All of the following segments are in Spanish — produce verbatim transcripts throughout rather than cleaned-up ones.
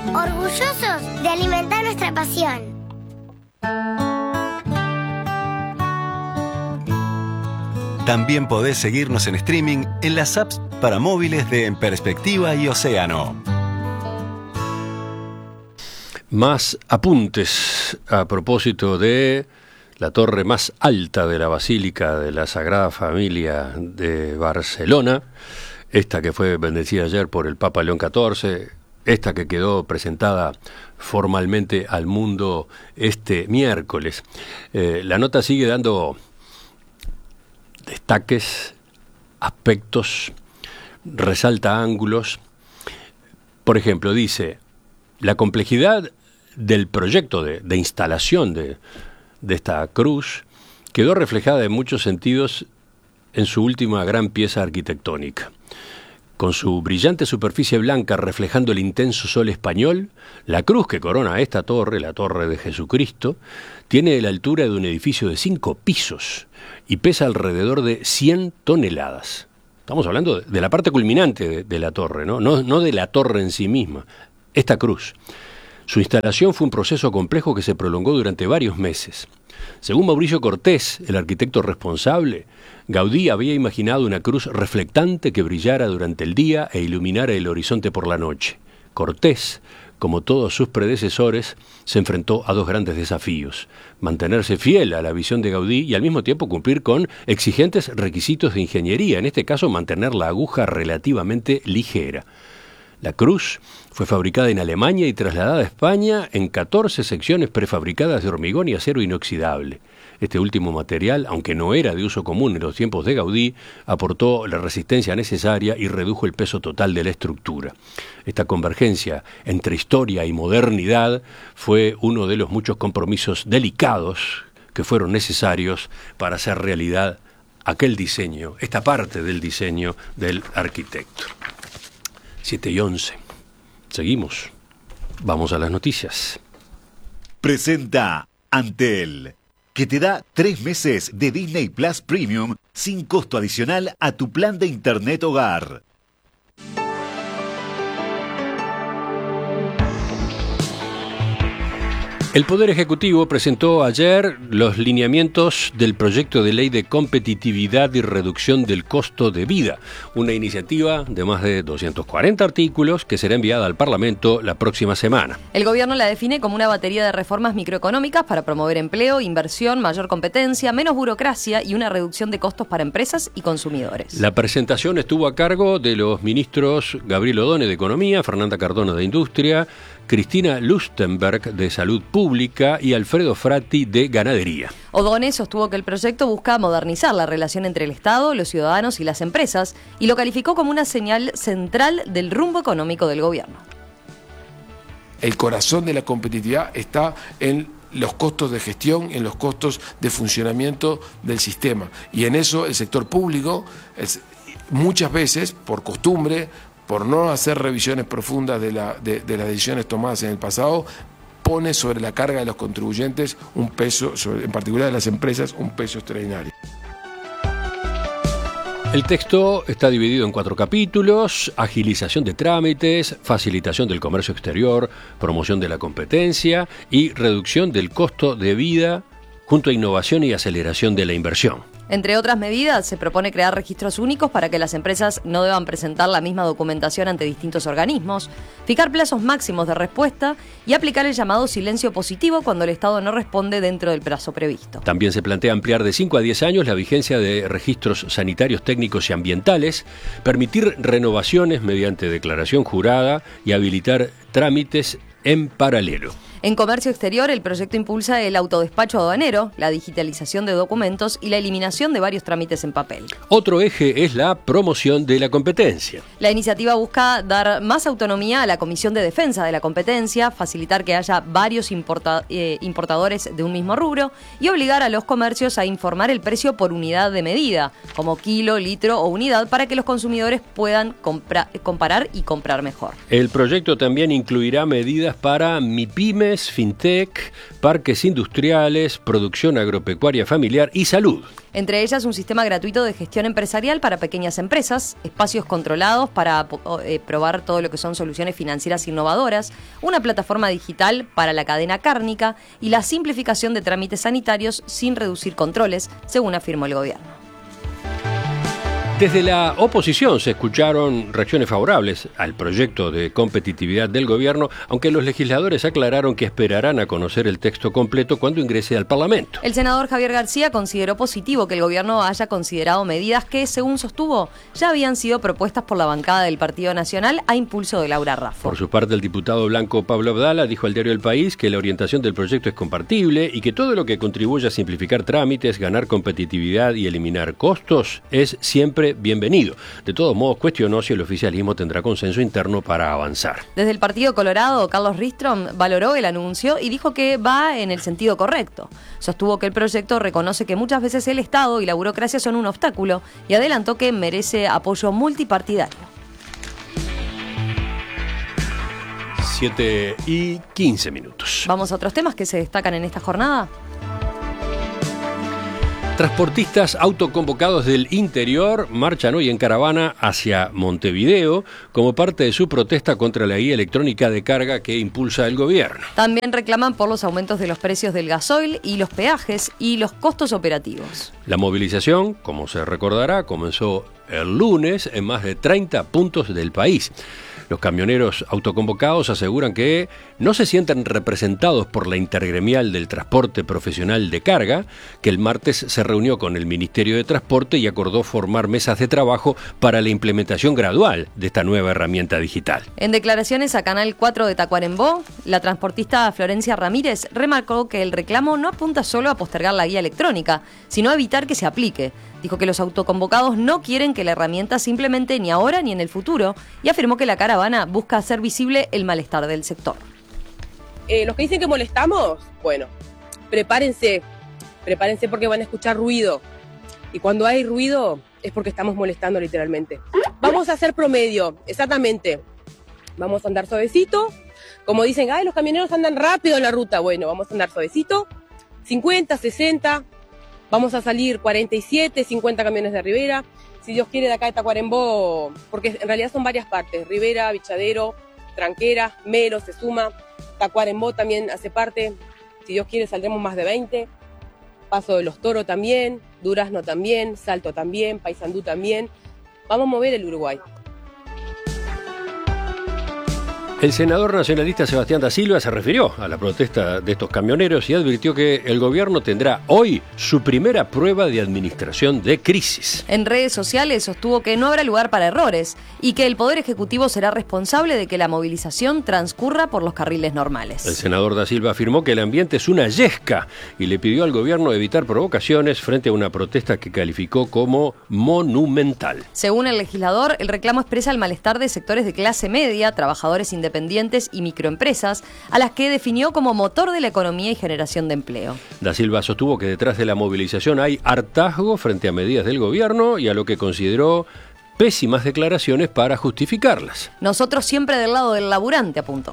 orgullosos de alimentar nuestra pasión. También podés seguirnos en streaming en las apps para móviles de En Perspectiva y Océano. Más apuntes a propósito de la torre más alta de la Basílica de la Sagrada Familia de Barcelona, esta que fue bendecida ayer por el Papa León catorce, esta que quedó presentada formalmente al mundo este miércoles. Eh, la nota sigue dando destaques, aspectos, resalta ángulos. Por ejemplo, dice, la complejidad del proyecto de, de instalación de, de esta cruz quedó reflejada en muchos sentidos en su última gran pieza arquitectónica. Con su brillante superficie blanca reflejando el intenso sol español, la cruz que corona esta torre, la Torre de Jesucristo, tiene la altura de un edificio de cinco pisos y pesa alrededor de cien toneladas. Estamos hablando de la parte culminante de, de la torre, ¿no? No, no de la torre en sí misma, esta cruz. Su instalación fue un proceso complejo que se prolongó durante varios meses. Según Mauricio Cortés, el arquitecto responsable, Gaudí había imaginado una cruz reflectante que brillara durante el día e iluminara el horizonte por la noche. Cortés, como todos sus predecesores, se enfrentó a dos grandes desafíos: mantenerse fiel a la visión de Gaudí y al mismo tiempo cumplir con exigentes requisitos de ingeniería, en este caso mantener la aguja relativamente ligera. La cruz fue fabricada en Alemania y trasladada a España en catorce secciones prefabricadas de hormigón y acero inoxidable. Este último material, aunque no era de uso común en los tiempos de Gaudí, aportó la resistencia necesaria y redujo el peso total de la estructura. Esta convergencia entre historia y modernidad fue uno de los muchos compromisos delicados que fueron necesarios para hacer realidad aquel diseño, esta parte del diseño del arquitecto. siete y once. Seguimos. Vamos a las noticias. Presenta Antel, que te da tres meses de Disney Plus Premium sin costo adicional a tu plan de Internet hogar. El Poder Ejecutivo presentó ayer los lineamientos del proyecto de ley de competitividad y reducción del costo de vida, una iniciativa de más de doscientos cuarenta artículos que será enviada al Parlamento la próxima semana. El gobierno la define como una batería de reformas microeconómicas para promover empleo, inversión, mayor competencia, menos burocracia y una reducción de costos para empresas y consumidores. La presentación estuvo a cargo de los ministros Gabriel Odone de Economía, Fernanda Cardona de Industria, Cristina Lustenberg de Salud Pública y Alfredo Fratti de Ganadería. Odone sostuvo que el proyecto busca modernizar la relación entre el Estado, los ciudadanos y las empresas y lo calificó como una señal central del rumbo económico del gobierno. El corazón de la competitividad está en los costos de gestión, en los costos de funcionamiento del sistema. Y en eso el sector público, es, muchas veces, por costumbre, por no hacer revisiones profundas de, la, de, de las decisiones tomadas en el pasado, pone sobre la carga de los contribuyentes un peso, sobre, en particular de las empresas, un peso extraordinario. El texto está dividido en cuatro capítulos: agilización de trámites, facilitación del comercio exterior, promoción de la competencia y reducción del costo de vida, junto a innovación y aceleración de la inversión. Entre otras medidas, se propone crear registros únicos para que las empresas no deban presentar la misma documentación ante distintos organismos, fijar plazos máximos de respuesta y aplicar el llamado silencio positivo cuando el Estado no responde dentro del plazo previsto. También se plantea ampliar de cinco a diez años la vigencia de registros sanitarios, técnicos y ambientales, permitir renovaciones mediante declaración jurada y habilitar trámites en paralelo. En comercio exterior, el proyecto impulsa el autodespacho aduanero, la digitalización de documentos y la eliminación de varios trámites en papel. Otro eje es la promoción de la competencia. La iniciativa busca dar más autonomía a la Comisión de Defensa de la Competencia, facilitar que haya varios importa, eh, importadores de un mismo rubro y obligar a los comercios a informar el precio por unidad de medida, como kilo, litro o unidad, para que los consumidores puedan compra, comparar y comprar mejor. El proyecto también incluirá medidas para MIPYME pymes, fintech, parques industriales, producción agropecuaria familiar y salud. Entre ellas, un sistema gratuito de gestión empresarial para pequeñas empresas, espacios controlados para eh, probar todo lo que son soluciones financieras innovadoras, una plataforma digital para la cadena cárnica y la simplificación de trámites sanitarios sin reducir controles, según afirmó el gobierno. Desde la oposición se escucharon reacciones favorables al proyecto de competitividad del gobierno, aunque los legisladores aclararon que esperarán a conocer el texto completo cuando ingrese al Parlamento. El senador Javier García consideró positivo que el gobierno haya considerado medidas que, según sostuvo, ya habían sido propuestas por la bancada del Partido Nacional a impulso de Laura Raffo. Por su parte, el diputado blanco Pablo Abdala dijo al diario El País que la orientación del proyecto es compartible y que todo lo que contribuya a simplificar trámites, ganar competitividad y eliminar costos es siempre bienvenido. De todos modos, cuestionó si el oficialismo tendrá consenso interno para avanzar. Desde el Partido Colorado, Carlos Ristrom valoró el anuncio y dijo que va en el sentido correcto. Sostuvo que el proyecto reconoce que muchas veces el Estado y la burocracia son un obstáculo y adelantó que merece apoyo multipartidario. siete y quince minutos. Vamos a otros temas que se destacan en esta jornada. Transportistas autoconvocados del interior marchan hoy en caravana hacia Montevideo como parte de su protesta contra la guía electrónica de carga que impulsa el gobierno. También reclaman por los aumentos de los precios del gasoil y los peajes y los costos operativos. La movilización, como se recordará, comenzó el lunes en más de treinta puntos del país. Los camioneros autoconvocados aseguran que no se sienten representados por la Intergremial del Transporte Profesional de Carga, que el martes se reunió con el Ministerio de Transporte y acordó formar mesas de trabajo para la implementación gradual de esta nueva herramienta digital. En declaraciones a Canal cuatro de Tacuarembó, la transportista Florencia Ramírez remarcó que el reclamo no apunta solo a postergar la guía electrónica, sino a evitar que se aplique. Dijo que los autoconvocados no quieren que la herramienta se implemente ni ahora ni en el futuro y afirmó que la caravana busca hacer visible el malestar del sector. Eh, los que dicen que molestamos, bueno, prepárense, prepárense porque van a escuchar ruido. Y cuando hay ruido es porque estamos molestando literalmente. Vamos a hacer promedio, exactamente. Vamos a andar suavecito. Como dicen, ay, los camioneros andan rápido en la ruta. Bueno, vamos a andar suavecito. cincuenta, sesenta. Vamos a salir cuarenta y siete, cincuenta camiones de Rivera. Si Dios quiere, de acá de Tacuarembó, porque en realidad son varias partes. Rivera, Bichadero, Tranquera, Melo se suma. Tacuarembó también hace parte. Si Dios quiere, saldremos más de veinte. Paso de los Toros también. Durazno también. Salto también. Paysandú también. Vamos a mover el Uruguay. El senador nacionalista Sebastián da Silva se refirió a la protesta de estos camioneros y advirtió que el gobierno tendrá hoy su primera prueba de administración de crisis. En redes sociales sostuvo que no habrá lugar para errores y que el Poder Ejecutivo será responsable de que la movilización transcurra por los carriles normales. El senador da Silva afirmó que el ambiente es una yesca y le pidió al gobierno evitar provocaciones frente a una protesta que calificó como monumental. Según el legislador, el reclamo expresa el malestar de sectores de clase media, trabajadores independientes, independientes y microempresas, a las que definió como motor de la economía y generación de empleo. Da Silva sostuvo que detrás de la movilización hay hartazgo frente a medidas del gobierno y a lo que consideró pésimas declaraciones para justificarlas. Nosotros siempre del lado del laburante, apuntó.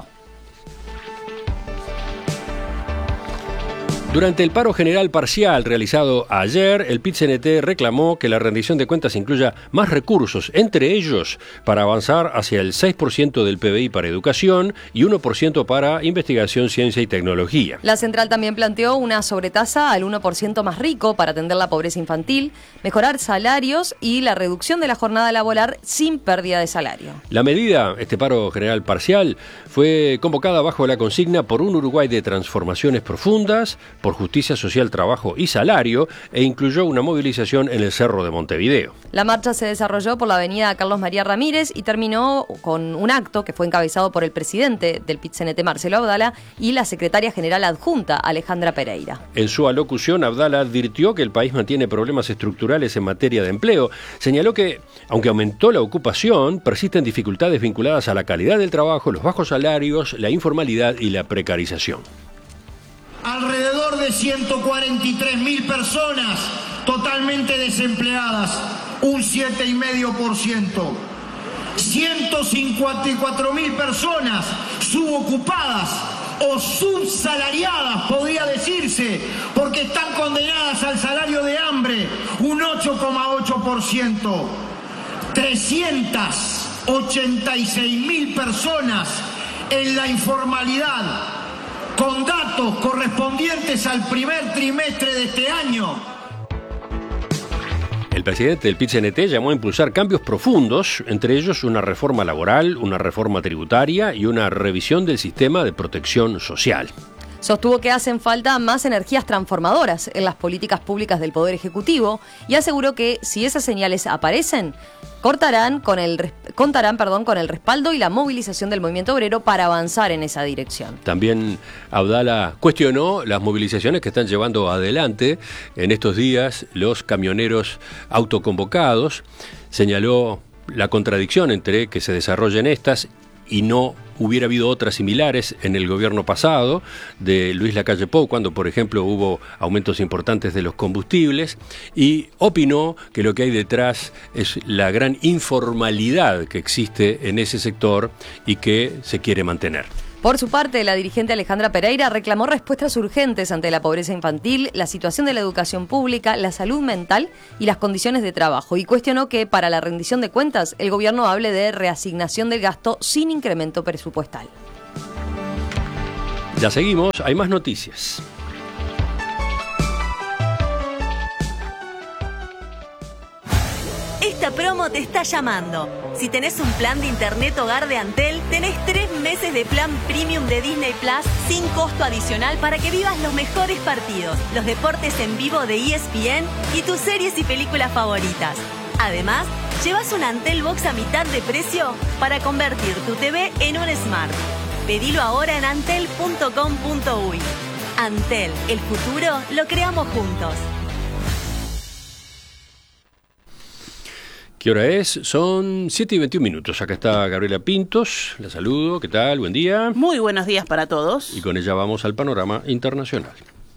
Durante el paro general parcial realizado ayer, el P I T C N T reclamó que la rendición de cuentas incluya más recursos, entre ellos para avanzar hacia el seis por ciento del P B I para educación y uno por ciento para investigación, ciencia y tecnología. La central también planteó una sobretasa al uno por ciento más rico para atender la pobreza infantil, mejorar salarios y la reducción de la jornada laboral sin pérdida de salario. La medida, este paro general parcial, fue convocada bajo la consigna por un Uruguay de transformaciones profundas, por justicia social, trabajo y salario, e incluyó una movilización en el Cerro de Montevideo. La marcha se desarrolló por la avenida Carlos María Ramírez y terminó con un acto que fue encabezado por el presidente del P I T C N T, Marcelo Abdala, y la secretaria general adjunta, Alejandra Pereira. En su alocución, Abdala advirtió que el país mantiene problemas estructurales en materia de empleo. Señaló que, aunque aumentó la ocupación, persisten dificultades vinculadas a la calidad del trabajo, los bajos salarios, la informalidad y la precarización. Alrededor de ciento cuarenta y tres mil personas totalmente desempleadas, un siete coma cinco por ciento. ciento cincuenta y cuatro mil personas subocupadas, o subsalariadas, podría decirse, porque están condenadas al salario de hambre, un ocho coma ocho por ciento. trescientas ochenta y seis mil personas en la informalidad, con datos correspondientes al primer trimestre de este año. El presidente del P I T C N T llamó a impulsar cambios profundos, entre ellos una reforma laboral, una reforma tributaria y una revisión del sistema de protección social. Sostuvo que hacen falta más energías transformadoras en las políticas públicas del Poder Ejecutivo y aseguró que si esas señales aparecen, cortarán con el, contarán perdón, con el respaldo y la movilización del movimiento obrero para avanzar en esa dirección. También Abdala cuestionó las movilizaciones que están llevando adelante en estos días los camioneros autoconvocados. Señaló la contradicción entre que se desarrollen estas y no hubiera habido otras similares en el gobierno pasado de Luis Lacalle Pou, cuando, por ejemplo, hubo aumentos importantes de los combustibles, y opinó que lo que hay detrás es la gran informalidad que existe en ese sector y que se quiere mantener. Por su parte, la dirigente Alejandra Pereira reclamó respuestas urgentes ante la pobreza infantil, la situación de la educación pública, la salud mental y las condiciones de trabajo, y cuestionó que para la rendición de cuentas el gobierno hable de reasignación del gasto sin incremento presupuestal. Ya seguimos, hay más noticias. Esta promo te está llamando. Si tenés un plan de internet hogar de Antel, tenés tres meses de plan premium de Disney Plus sin costo adicional para que vivas los mejores partidos, los deportes en vivo de E S P N y tus series y películas favoritas. Además, llevas un Antel Box a mitad de precio para convertir tu T V en un Smart. Pedilo ahora en antel punto com punto uy. Antel, el futuro lo creamos juntos. ¿Qué hora es? Son siete y veintiún minutos. Acá está Gabriela Pintos. La saludo. ¿Qué tal? Buen día. Muy buenos días para todos. Y con ella vamos al panorama internacional.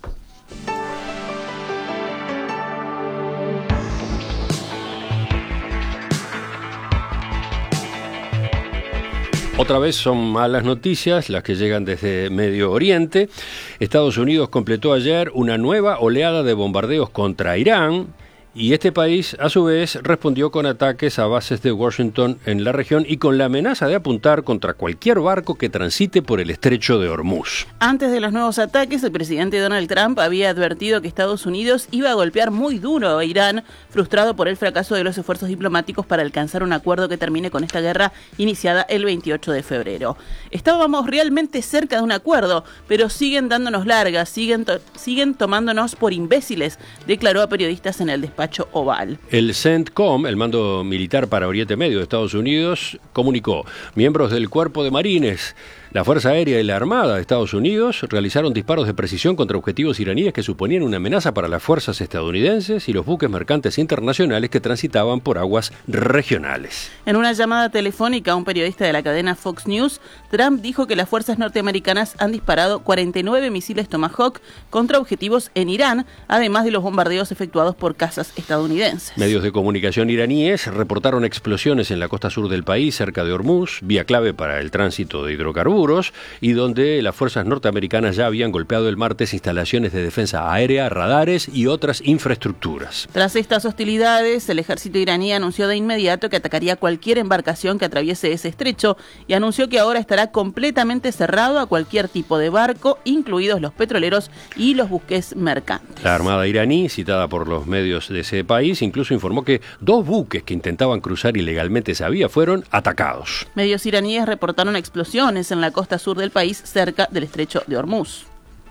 Otra vez son malas noticias las que llegan desde Medio Oriente. Estados Unidos completó ayer una nueva oleada de bombardeos contra Irán. Y este país, a su vez, respondió con ataques a bases de Washington en la región y con la amenaza de apuntar contra cualquier barco que transite por el estrecho de Hormuz. Antes de los nuevos ataques, el presidente Donald Trump había advertido que Estados Unidos iba a golpear muy duro a Irán, frustrado por el fracaso de los esfuerzos diplomáticos para alcanzar un acuerdo que termine con esta guerra iniciada el veintiocho de febrero. Estábamos realmente cerca de un acuerdo, pero siguen dándonos largas, siguen, to- siguen tomándonos por imbéciles, declaró a periodistas en el despacho Oval. El CENTCOM, el mando militar para Oriente Medio de Estados Unidos, comunicó: miembros del Cuerpo de Marines, la Fuerza Aérea y la Armada de Estados Unidos realizaron disparos de precisión contra objetivos iraníes que suponían una amenaza para las fuerzas estadounidenses y los buques mercantes internacionales que transitaban por aguas regionales. En una llamada telefónica a un periodista de la cadena Fox News, Trump dijo que las fuerzas norteamericanas han disparado cuarenta y nueve misiles Tomahawk contra objetivos en Irán, además de los bombardeos efectuados por cazas estadounidenses. Medios de comunicación iraníes reportaron explosiones en la costa sur del país, cerca de Hormuz, vía clave para el tránsito de hidrocarburos, y donde las fuerzas norteamericanas ya habían golpeado el martes instalaciones de defensa aérea, radares y otras infraestructuras. Tras estas hostilidades, el ejército iraní anunció de inmediato que atacaría cualquier embarcación que atraviese ese estrecho y anunció que ahora estará completamente cerrado a cualquier tipo de barco, incluidos los petroleros y los buques mercantes. La Armada iraní, citada por los medios de ese país, incluso informó que dos buques que intentaban cruzar ilegalmente esa vía fueron atacados. Medios iraníes reportaron explosiones en la costa sur del país, cerca del estrecho de Hormuz.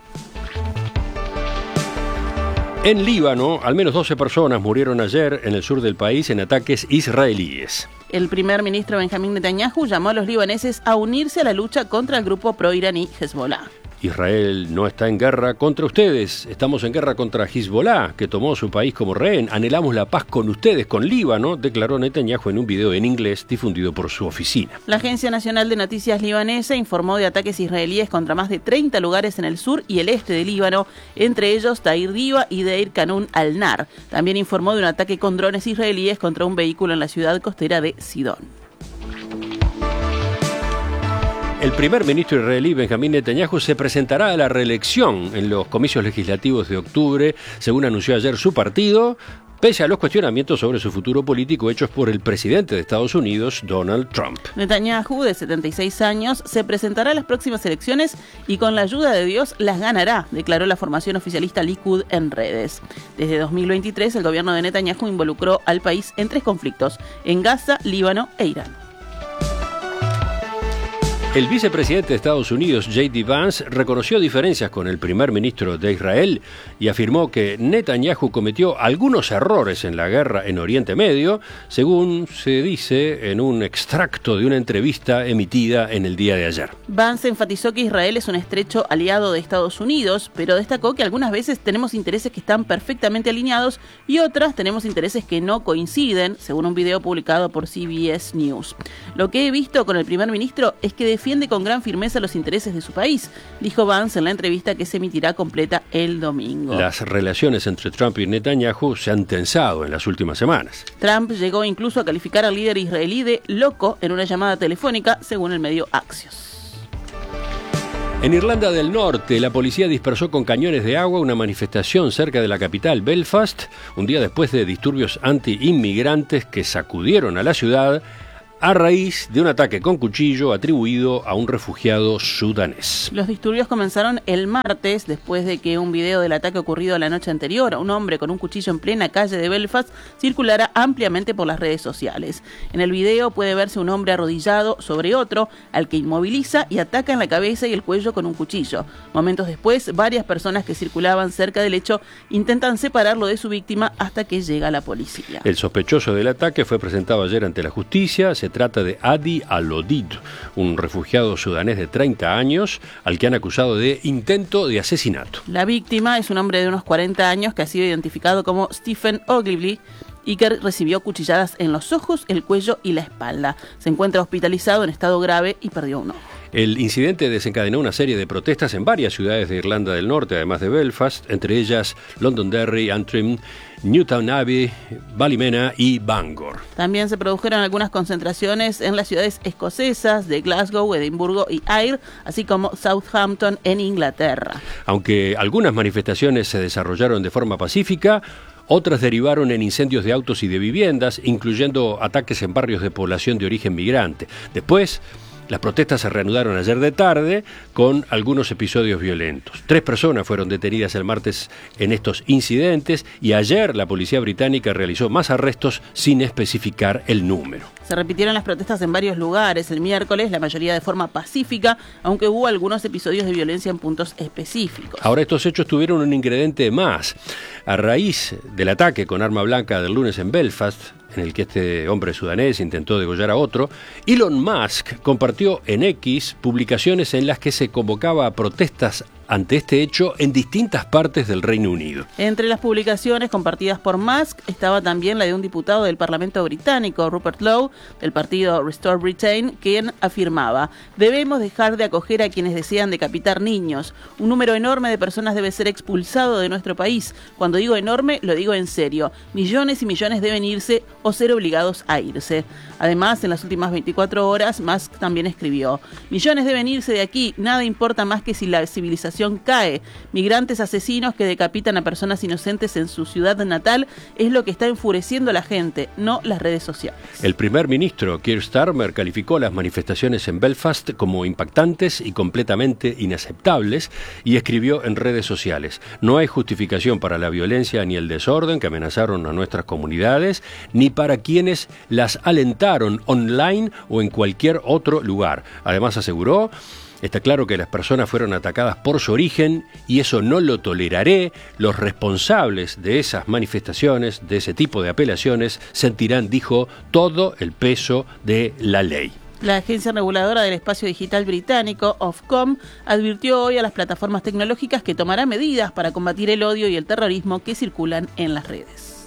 En Líbano, al menos doce personas murieron ayer en el sur del país en ataques israelíes. El primer ministro Benjamín Netanyahu llamó a los libaneses a unirse a la lucha contra el grupo pro-iraní Hezbollah. Israel no está en guerra contra ustedes, estamos en guerra contra Hezbollah, que tomó su país como rehén. Anhelamos la paz con ustedes, con Líbano, declaró Netanyahu en un video en inglés difundido por su oficina. La Agencia Nacional de Noticias Libanesa informó de ataques israelíes contra más de treinta lugares en el sur y el este de Líbano, entre ellos Tahrir Diva y Deir Kanun al-Nar. También informó de un ataque con drones israelíes contra un vehículo en la ciudad costera de Sidón. El primer ministro israelí Benjamín Netanyahu se presentará a la reelección en los comicios legislativos de octubre, según anunció ayer su partido, pese a los cuestionamientos sobre su futuro político hechos por el presidente de Estados Unidos, Donald Trump. Netanyahu, de setenta y seis años, se presentará a las próximas elecciones y con la ayuda de Dios las ganará, declaró la formación oficialista Likud en redes. Desde dos mil veintitrés, el gobierno de Netanyahu involucró al país en tres conflictos, en Gaza, Líbano e Irán. El vicepresidente de Estados Unidos, J D Vance, reconoció diferencias con el primer ministro de Israel y afirmó que Netanyahu cometió algunos errores en la guerra en Oriente Medio, según se dice en un extracto de una entrevista emitida en el día de ayer. Vance enfatizó que Israel es un estrecho aliado de Estados Unidos, pero destacó que algunas veces tenemos intereses que están perfectamente alineados y otras tenemos intereses que no coinciden, según un video publicado por C B S News. Lo que he visto con el primer ministro es que defiende con gran firmeza los intereses de su país, dijo Vance en la entrevista que se emitirá completa el domingo. Las relaciones entre Trump y Netanyahu se han tensado en las últimas semanas. Trump llegó incluso a calificar al líder israelí de loco en una llamada telefónica, según el medio Axios. En Irlanda del Norte, la policía dispersó con cañones de agua una manifestación cerca de la capital, Belfast, un día después de disturbios anti-inmigrantes que sacudieron a la ciudad a raíz de un ataque con cuchillo atribuido a un refugiado sudanés. Los disturbios comenzaron el martes, después de que un video del ataque ocurrido la noche anterior a un hombre con un cuchillo en plena calle de Belfast circulara ampliamente por las redes sociales. En el video puede verse un hombre arrodillado sobre otro, al que inmoviliza y ataca en la cabeza y el cuello con un cuchillo. Momentos después, varias personas que circulaban cerca del hecho intentan separarlo de su víctima hasta que llega la policía. El sospechoso del ataque fue presentado ayer ante la justicia. Se trata de Adi Alodid, un refugiado sudanés de treinta años, al que han acusado de intento de asesinato. La víctima es un hombre de unos cuarenta años que ha sido identificado como Stephen Ogilvy y que recibió cuchilladas en los ojos, el cuello y la espalda. Se encuentra hospitalizado en estado grave y perdió un ojo. El incidente desencadenó una serie de protestas en varias ciudades de Irlanda del Norte, además de Belfast, entre ellas Londonderry, Antrim, Newtownabbey, Ballymena y Bangor. También se produjeron algunas concentraciones en las ciudades escocesas de Glasgow, Edimburgo y Ayr, así como Southampton en Inglaterra. Aunque algunas manifestaciones se desarrollaron de forma pacífica, otras derivaron en incendios de autos y de viviendas, incluyendo ataques en barrios de población de origen migrante. Después, las protestas se reanudaron ayer de tarde con algunos episodios violentos. Tres personas fueron detenidas el martes en estos incidentes y ayer la policía británica realizó más arrestos sin especificar el número. Se repitieron las protestas en varios lugares el miércoles, la mayoría de forma pacífica, aunque hubo algunos episodios de violencia en puntos específicos. Ahora estos hechos tuvieron un ingrediente más. A raíz del ataque con arma blanca del lunes en Belfast, en el que este hombre sudanés intentó degollar a otro, Elon Musk compartió en X publicaciones en las que se convocaba a protestas ante este hecho en distintas partes del Reino Unido. Entre las publicaciones compartidas por Musk estaba también la de un diputado del Parlamento británico, Rupert Lowe, del partido Restore Britain, quien afirmaba: debemos dejar de acoger a quienes desean decapitar niños. Un número enorme de personas debe ser expulsado de nuestro país. Cuando digo enorme, lo digo en serio. Millones y millones deben irse o ser obligados a irse. Además, en las últimas veinticuatro horas, Musk también escribió: millones deben irse de aquí, nada importa más que si la civilización cae. Migrantes asesinos que decapitan a personas inocentes en su ciudad natal es lo que está enfureciendo a la gente, no las redes sociales. El primer ministro Keir Starmer calificó las manifestaciones en Belfast como impactantes y completamente inaceptables y escribió en redes sociales: no hay justificación para la violencia ni el desorden que amenazaron a nuestras comunidades, ni para quienes las alentaron online o en cualquier otro lugar. Además aseguró: está claro que las personas fueron atacadas por su origen y eso no lo toleraré. Los responsables de esas manifestaciones, de ese tipo de apelaciones, sentirán, dijo, todo el peso de la ley. La agencia reguladora del espacio digital británico, Ofcom, advirtió hoy a las plataformas tecnológicas que tomará medidas para combatir el odio y el terrorismo que circulan en las redes.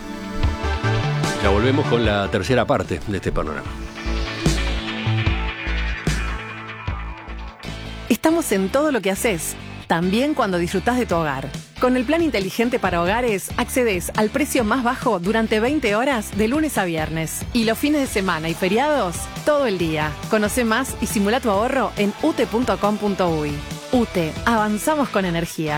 Ya volvemos con la tercera parte de este panorama. Estamos en todo lo que haces. también cuando disfrutás de tu hogar. Con el plan inteligente para hogares, accedes al precio más bajo durante veinte horas de lunes a viernes. Y los fines de semana y feriados, todo el día. Conoce más y simula tu ahorro en u t e punto com punto u y. U T E, avanzamos con energía.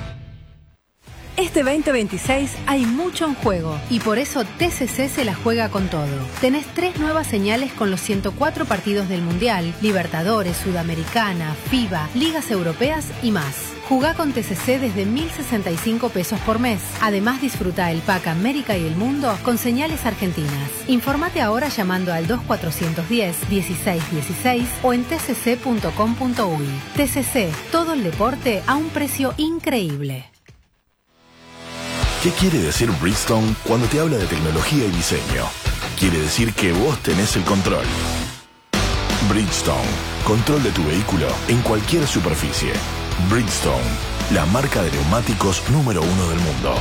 Este veinte veintiséis hay mucho en juego y por eso T C C se la juega con todo. Tenés tres nuevas señales con los ciento cuatro partidos del Mundial, Libertadores, Sudamericana, FIBA, Ligas Europeas y más. Jugá con T C C desde mil sesenta y cinco pesos por mes. Además disfruta el Pack América y el Mundo con señales argentinas. Informate ahora llamando al dos cuatrocientos diez, dieciséis dieciséis o en t c c punto com punto u y. T C C, todo el deporte a un precio increíble. ¿Qué quiere decir Bridgestone cuando te habla de tecnología y diseño? Quiere decir que vos tenés el control. Bridgestone, control de tu vehículo en cualquier superficie. Bridgestone, la marca de neumáticos número uno del mundo.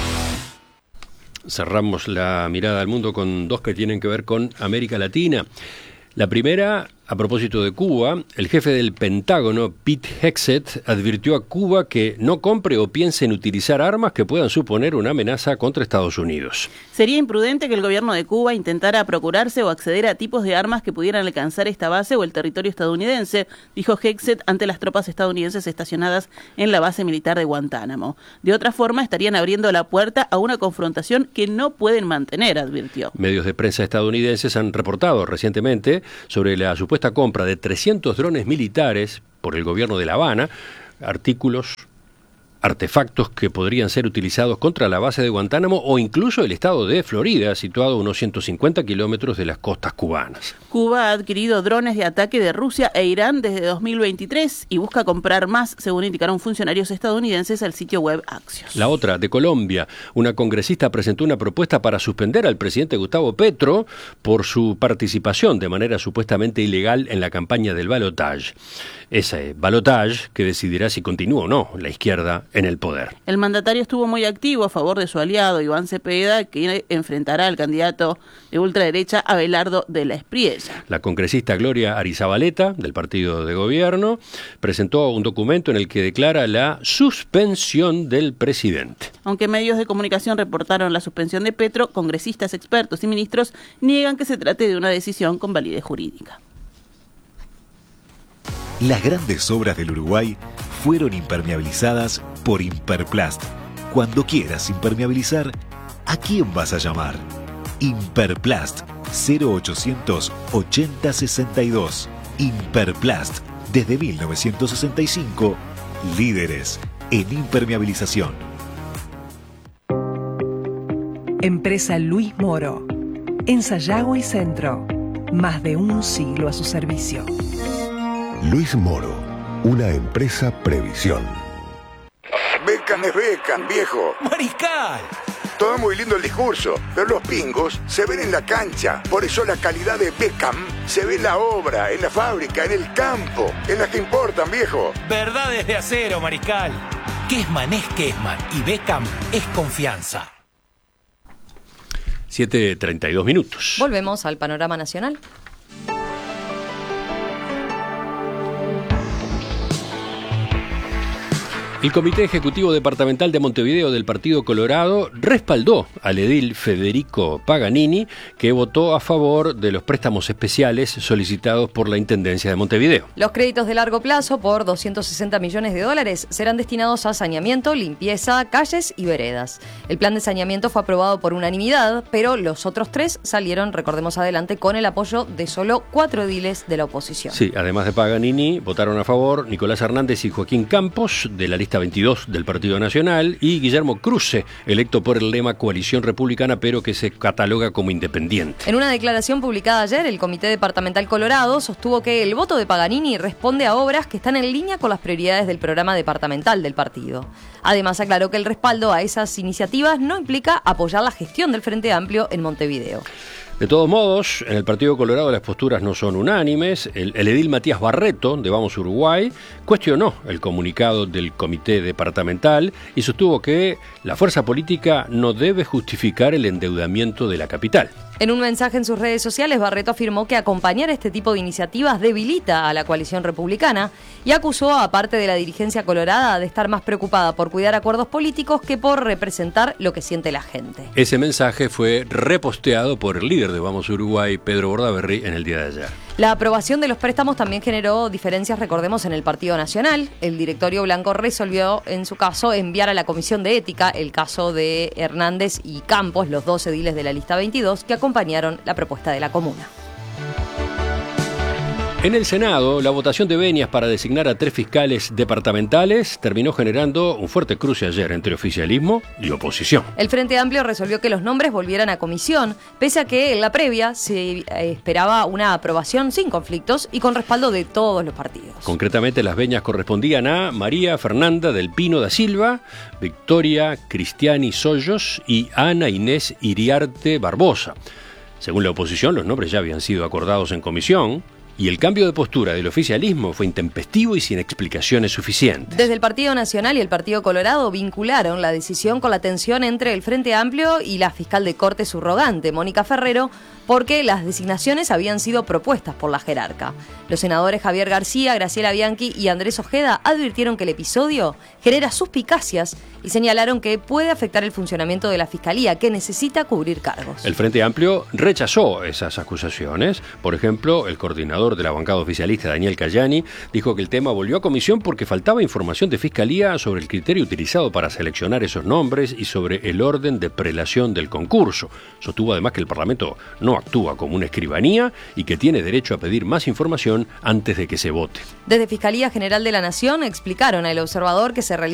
Cerramos la mirada al mundo con dos que tienen que ver con América Latina. La primera, a propósito de Cuba, el jefe del Pentágono, Pete Hegseth, advirtió a Cuba que no compre o piense en utilizar armas que puedan suponer una amenaza contra Estados Unidos. Sería imprudente que el gobierno de Cuba intentara procurarse o acceder a tipos de armas que pudieran alcanzar esta base o el territorio estadounidense, dijo Hegseth ante las tropas estadounidenses estacionadas en la base militar de Guantánamo. De otra forma, estarían abriendo la puerta a una confrontación que no pueden mantener, advirtió. Medios de prensa estadounidenses han reportado recientemente sobre la supuesta compra de trescientos drones militares por el gobierno de La Habana, artículos, artefactos que podrían ser utilizados contra la base de Guantánamo o incluso el estado de Florida, situado a unos ciento cincuenta kilómetros de las costas cubanas. Cuba ha adquirido drones de ataque de Rusia e Irán desde dos mil veintitrés y busca comprar más, según indicaron funcionarios estadounidenses al sitio web Axios. La otra, de Colombia, una congresista presentó una propuesta para suspender al presidente Gustavo Petro por su participación de manera supuestamente ilegal en la campaña del balotaje. Ese balotaje que decidirá si continúa o no la izquierda en el poder. El mandatario estuvo muy activo a favor de su aliado Iván Cepeda, que enfrentará al candidato de ultraderecha Abelardo de la Espriella. La congresista Gloria Arizabaleta, del partido de gobierno, presentó un documento en el que declara la suspensión del presidente. Aunque medios de comunicación reportaron la suspensión de Petro, congresistas, expertos y ministros niegan que se trate de una decisión con validez jurídica. Las grandes obras del Uruguay fueron impermeabilizadas por Imperplast. Cuando quieras impermeabilizar, ¿a quién vas a llamar? Imperplast cero ochocientos ochenta sesenta y dos. Imperplast, desde mil novecientos sesenta y cinco, líderes en impermeabilización. Empresa Luis Moro. En Sayago y Centro. Más de un siglo a su servicio. Luis Moro, una empresa Previsión. Beckham es Beckham, viejo. ¡Mariscal! Todo muy lindo el discurso, pero los pingos se ven en la cancha. Por eso la calidad de Beckham se ve en la obra, en la fábrica, en el campo, en las que importan, viejo. Verdades de acero, Mariscal. Kessman es Kessman y Beckham es confianza. siete treinta y dos minutos. Volvemos al panorama nacional. El Comité Ejecutivo Departamental de Montevideo del Partido Colorado respaldó al edil Federico Paganini, que votó a favor de los préstamos especiales solicitados por la Intendencia de Montevideo. Los créditos de largo plazo por doscientos sesenta millones de dólares serán destinados a saneamiento, limpieza, calles y veredas. El plan de saneamiento fue aprobado por unanimidad, pero los otros tres salieron, recordemos adelante, con el apoyo de solo cuatro ediles de la oposición. Sí, además de Paganini, votaron a favor Nicolás Hernández y Joaquín Campos, de la lista veintidós del Partido Nacional, y Guillermo Cruce, electo por el lema Coalición Republicana, pero que se cataloga como independiente. En una declaración publicada ayer, el Comité Departamental Colorado sostuvo que el voto de Paganini responde a obras que están en línea con las prioridades del programa departamental del partido. Además, aclaró que el respaldo a esas iniciativas no implica apoyar la gestión del Frente Amplio en Montevideo. De todos modos, en el Partido Colorado las posturas no son unánimes. El, el edil Matías Barreto, de Vamos Uruguay, cuestionó el comunicado del Comité Departamental y sostuvo que la fuerza política no debe justificar el endeudamiento de la capital. En un mensaje en sus redes sociales, Barreto afirmó que acompañar este tipo de iniciativas debilita a la coalición republicana y acusó a parte de la dirigencia colorada de estar más preocupada por cuidar acuerdos políticos que por representar lo que siente la gente. Ese mensaje fue reposteado por el líder de Vamos Uruguay, Pedro Bordaberry, en el día de ayer. La aprobación de los préstamos también generó diferencias, recordemos, en el Partido Nacional. El directorio blanco resolvió, en su caso, enviar a la Comisión de Ética el caso de Hernández y Campos, los dos ediles de la lista veintidós, que acompañaron la propuesta de la comuna. En el Senado, la votación de venias para designar a tres fiscales departamentales terminó generando un fuerte cruce ayer entre oficialismo y oposición. El Frente Amplio resolvió que los nombres volvieran a comisión, pese a que en la previa se esperaba una aprobación sin conflictos y con respaldo de todos los partidos. Concretamente, las venias correspondían a María Fernanda del Pino da Silva, Victoria Cristiani Soyos y Ana Inés Iriarte Barbosa. Según la oposición, los nombres ya habían sido acordados en comisión, y el cambio de postura del oficialismo fue intempestivo y sin explicaciones suficientes. Desde el Partido Nacional y el Partido Colorado vincularon la decisión con la tensión entre el Frente Amplio y la fiscal de corte subrogante, Mónica Ferrero, porque las designaciones habían sido propuestas por la jerarca. Los senadores Javier García, Graciela Bianchi y Andrés Ojeda advirtieron que el episodio genera suspicacias y señalaron que puede afectar el funcionamiento de la Fiscalía, que necesita cubrir cargos. El Frente Amplio rechazó esas acusaciones. Por ejemplo, el coordinador de la bancada oficialista, Daniel Cayani, dijo que el tema volvió a comisión porque faltaba información de Fiscalía sobre el criterio utilizado para seleccionar esos nombres y sobre el orden de prelación del concurso. Sostuvo además que el Parlamento no actúa como una escribanía y que tiene derecho a pedir más información antes de que se vote. Desde Fiscalía General de la Nación explicaron al observador que se realizó